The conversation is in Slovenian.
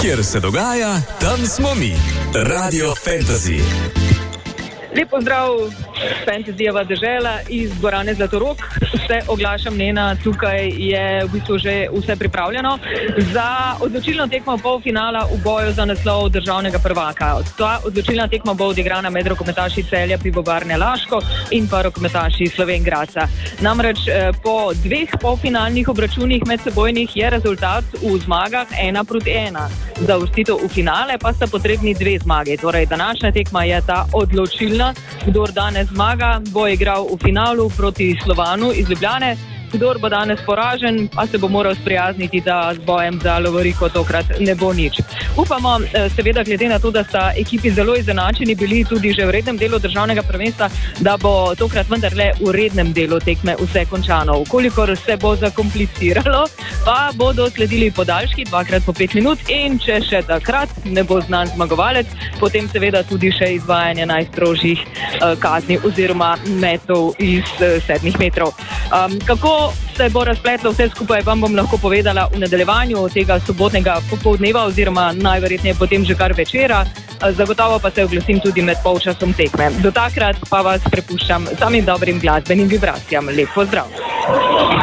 Kjer se dogaja, tam smo mi. Radio Fantasy. Lep pozdrav, Fantasyjeva dežela iz dvorane Zlatorog. Se oglašam Nena, tukaj je v bistvu že vse pripravljeno za odločilno tekmo polfinala v boju za naslov državnega prvaka. Ta odločilna tekma bo odigrana med rokometaši Celja Pivovarne Laško in pa rokometaši Slovenj Gradca. Namreč po dveh polfinalnih obračunih medsebojnih je rezultat v zmagah 1-1. Za uvrstitev v finale pa sta potrebni dve zmagi. Torej, današnja tekma je ta odločilna. Kdor danes zmaga, bo igral v finalu proti Slovanu iz Ljubljane. Kdor bo danes poražen, pa se bo moral sprijazniti, da z bojem za lovoriko tokrat ne bo nič. Upamo, seveda glede na to, da sta ekipi zelo izenačeni bili tudi že v rednem delu državnega prvenstva, da bo tokrat vendarle v rednem delu tekme vse končano. Ukolikor se bo zakompliciralo, pa bodo sledili podaljški 2x po 5 minut in če še takrat ne bo znan zmagovalec, potem seveda tudi še izvajanje najstrožjih kazni oziroma metov iz 7 metrov. Kako se bo razpletlo vse skupaj, vam bom lahko povedala v nadaljevanju tega sobotnega popoldneva oziroma najverjetneje potem že kar večera. Zagotovo pa se oglasim tudi med polčasom tekme. Do takrat pa vas prepuščam samim dobrim glasbenim vibracijam. Lep pozdrav!